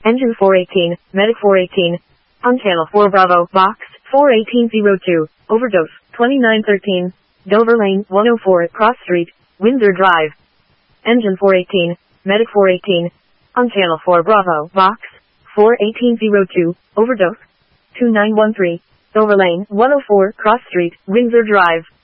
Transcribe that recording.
Engine 418, Medic 418. On channel 4 Bravo, box 41802, overdose 2913, Dover Lane 104 Cross Street, Windsor Drive. Engine 418, Medic 418. On channel 4 Bravo, box 41802, overdose 2913, Dover Lane 104 Cross Street, Windsor Drive.